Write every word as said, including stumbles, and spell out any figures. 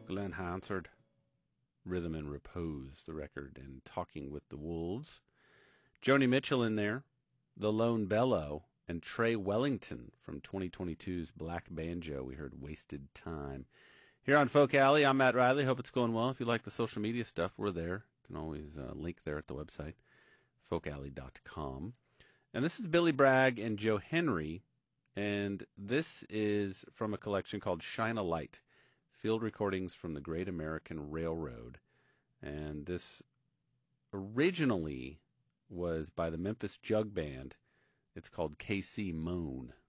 Glenn Hansard, Rhythm and Repose, the record, and Talking with the Wolves. Joni Mitchell in there, The Lone Bellow, and Trey Wellington from twenty twenty-two's Black Banjo. We heard Wasted Time. Here on Folk Alley, I'm Matt Riley. Hope it's going well. If you like the social media stuff, we're there. You can always uh, link there at the website, folk alley dot com. And this is Billy Bragg and Joe Henry, and this is from a collection called Shine a Light, Field Recordings from the Great American Railroad. And this originally was by the Memphis Jug Band. It's called K C Moan.